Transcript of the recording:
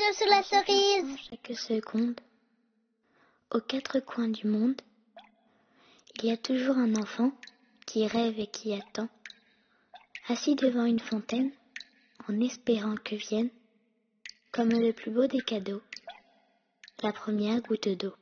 d'œufs sur la cerise. Chaque seconde, aux quatre coins du monde, il y a toujours un enfant qui rêve et qui attend, assis devant une fontaine, en espérant que vienne, comme le plus beau des cadeaux, la première goutte d'eau.